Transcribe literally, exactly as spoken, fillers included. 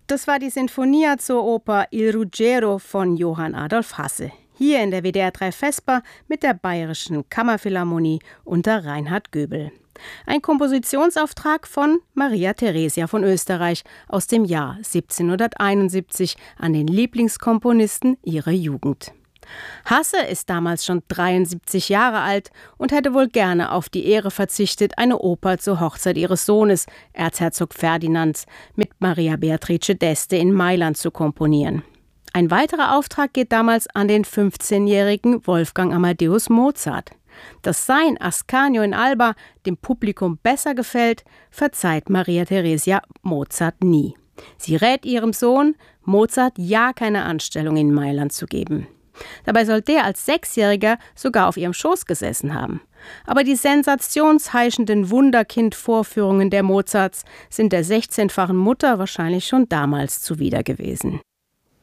Das war die Sinfonia zur Oper Il Ruggiero von Johann Adolf Hasse. Hier in der W D R drei Vesper mit der Bayerischen Kammerphilharmonie unter Reinhard Göbel. Ein Kompositionsauftrag von Maria Theresia von Österreich aus dem Jahr siebzehnhunderteinundsiebzig an den Lieblingskomponisten ihrer Jugend. Hasse ist damals schon dreiundsiebzig Jahre alt und hätte wohl gerne auf die Ehre verzichtet, eine Oper zur Hochzeit ihres Sohnes, Erzherzog Ferdinands, mit Maria Beatrice d'Este in Mailand zu komponieren. Ein weiterer Auftrag geht damals an den fünfzehnjährigen Wolfgang Amadeus Mozart. Dass sein Ascanio in Alba dem Publikum besser gefällt, verzeiht Maria Theresia Mozart nie. Sie rät ihrem Sohn, Mozart ja keine Anstellung in Mailand zu geben. Dabei soll der als Sechsjähriger sogar auf ihrem Schoß gesessen haben. Aber die sensationsheischenden Wunderkind-Vorführungen der Mozarts sind der sechzehnfachen Mutter wahrscheinlich schon damals zuwider gewesen.